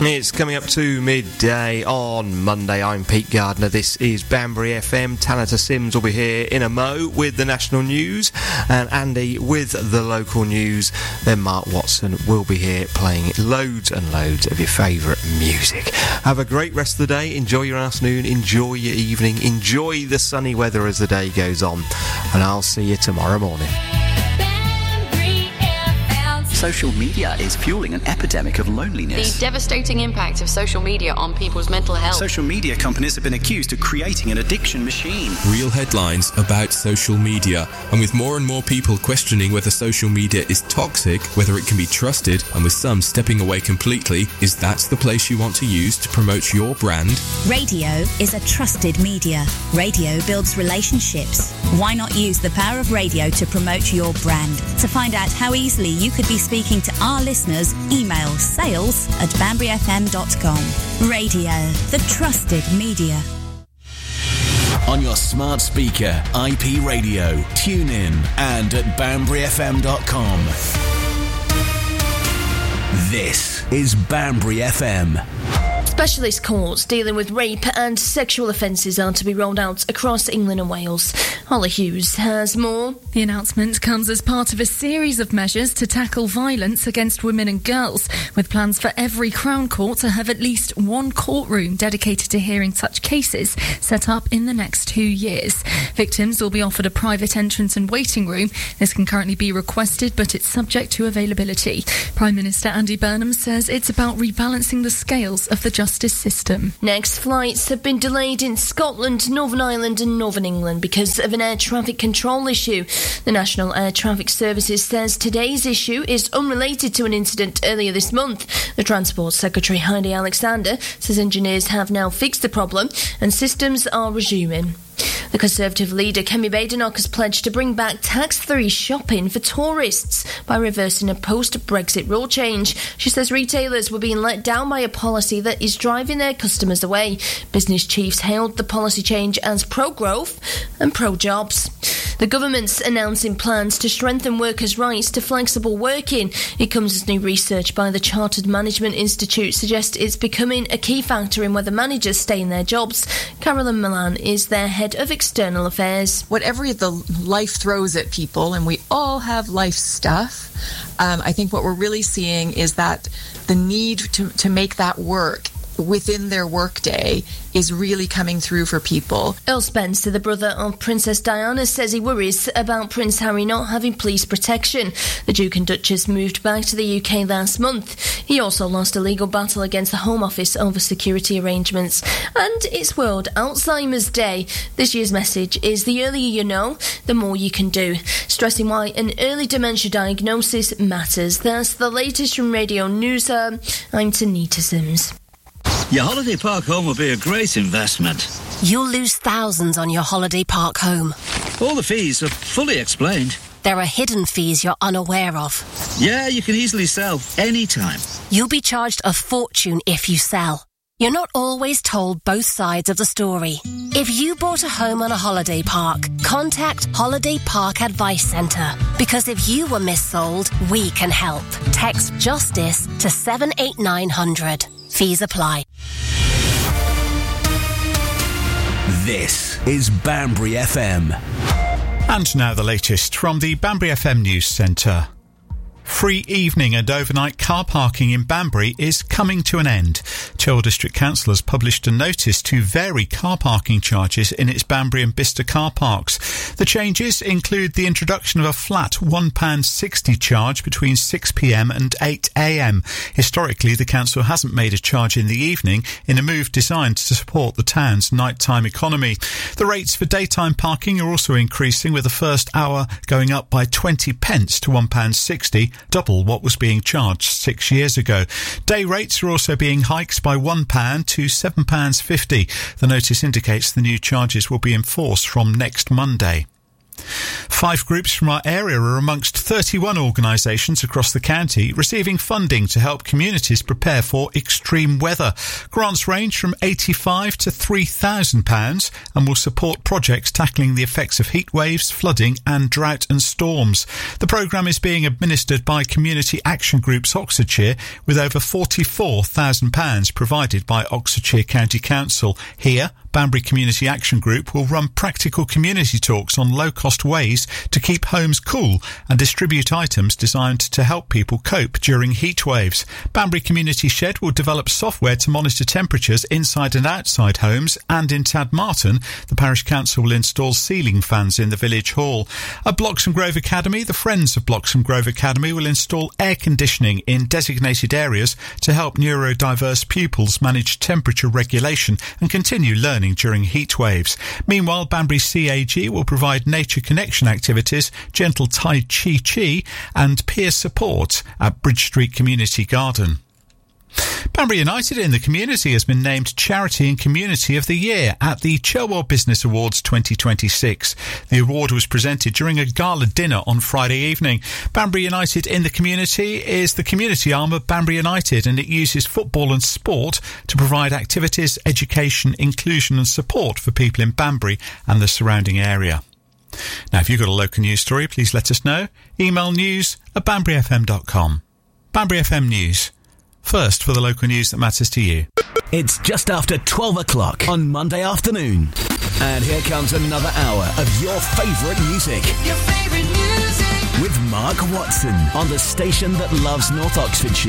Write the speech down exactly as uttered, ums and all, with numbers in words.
It's coming up to midday on Monday. I'm Pete Gardner. This is Banbury F M. Tanita Sims will be here in a mo with the national news, and Andy with the local news. Then Mark Watson will be here playing loads and loads of your favourite music. Have a great rest of the day. Enjoy your afternoon. Enjoy your evening. Enjoy the sunny weather as the day goes on. And I'll see you tomorrow morning. Social media is fueling an epidemic of loneliness. The devastating impact of social media on people's mental health. Social media companies have been accused of creating an addiction machine. Real headlines about social media. And with more and more people questioning whether social media is toxic, whether it can be trusted, and with some stepping away completely, is that the place you want to use to promote your brand? Radio is a trusted media. Radio builds relationships. Why not use the power of radio to promote your brand? To find out how easily you could be speaking to our listeners, email sales at banbury f m dot com. Radio, the trusted media. On your smart speaker, I P radio, tune in, and at banbury f m dot com. This is Banbury F M. Specialist courts dealing with rape and sexual offences are to be rolled out across England and Wales. Holly Hughes has more. The announcement comes as part of a series of measures to tackle violence against women and girls, with plans for every Crown Court to have at least one courtroom dedicated to hearing such cases set up in the next two years. Victims will be offered a private entrance and waiting room. This can currently be requested, but it's subject to availability. Prime Minister Andy Burnham says it's about rebalancing the scales of the justice system. Next flights have been delayed in Scotland, Northern Ireland and Northern England because of an air traffic control issue. The National Air Traffic Services says today's issue is unrelated to an incident earlier this month. The Transport Secretary Heidi Alexander says engineers have now fixed the problem and systems are resuming. The Conservative leader Kemi Badenoch has pledged to bring back tax-free shopping for tourists by reversing a post-Brexit rule change. She says retailers were being let down by a policy that is driving their customers away. Business chiefs hailed the policy change as pro-growth and pro-jobs. The government's announcing plans to strengthen workers' rights to flexible working. It comes as new research by the Chartered Management Institute suggests it's becoming a key factor in whether managers stay in their jobs. Carolyn Milan is their head of external affairs. Whatever the life throws at people, and we all have life stuff, um, I think what we're really seeing is that the need to, to make that work within their workday is really coming through for people. Earl Spencer, the brother of Princess Diana, says he worries about Prince Harry not having police protection. The Duke and Duchess moved back to the U K last month. He also lost a legal battle against the Home Office over security arrangements. And it's World Alzheimer's Day. This year's message is the earlier you know, the more you can do, stressing why an early dementia diagnosis matters. That's the latest from Radio News. Uh, I'm Tanita Sims. Your holiday park home will be a great investment. You'll lose thousands on your holiday park home. All the fees are fully explained. There are hidden fees you're unaware of. Yeah, you can easily sell anytime. You'll be charged a fortune if you sell. You're not always told both sides of the story. If you bought a home on a holiday park, contact Holiday Park Advice Centre. Because if you were missold, we can help. Text JUSTICE to seven eight nine hundred. Fees apply. This is Banbury F M. And now the latest from the Banbury F M News Centre. Free evening and overnight car parking in Banbury is coming to an end. Chilwell District Council has published a notice to vary car parking charges in its Banbury and Bicester car parks. The changes include the introduction of a flat one pound sixty charge between six p m and eight a m. Historically, the council hasn't made a charge in the evening in a move designed to support the town's nighttime economy. The rates for daytime parking are also increasing, with the first hour going up by twenty pence to one pound sixty, double what was being charged six years ago. Day rates are also being hiked by one pound to seven pounds fifty. The notice indicates the new charges will be enforced from next Monday. Five groups from our area are amongst thirty-one organisations across the county receiving funding to help communities prepare for extreme weather. Grants range from eighty-five to three thousand pounds and will support projects tackling the effects of heat waves, flooding and drought and storms. The programme is being administered by Community Action Groups Oxfordshire, with over forty-four thousand pounds provided by Oxfordshire County Council. Here, Banbury Community Action Group will run practical community talks on low-cost ways to keep homes cool and distribute items designed to help people cope during heat waves. Banbury Community Shed will develop software to monitor temperatures inside and outside homes, and in Tadmarton, the Parish Council will install ceiling fans in the Village Hall. At Bloxham Grove Academy, the Friends of Bloxham Grove Academy will install air conditioning in designated areas to help neurodiverse pupils manage temperature regulation and continue learning during heat waves. Meanwhile, Banbury C A G will provide nature connection activities, gentle Tai Chi Chi and peer support at Bridge Street Community Garden. Banbury United in the community has been named Charity and Community of the Year at the Cherwell Business Awards twenty twenty-six. The award was presented during a gala dinner on Friday evening. Banbury United in the community is the community arm of Banbury United, and it uses football and sport to provide activities, education, inclusion and support for people in Banbury and the surrounding area. Now, if you've got a local news story, please let us know. Email news at banbury f m dot com. Banbury F M News. First for the local news that matters to you. It's just after twelve o'clock on Monday afternoon. And here comes another hour of your favourite music. Your favourite music. With Mark Watson on the station that loves North Oxfordshire.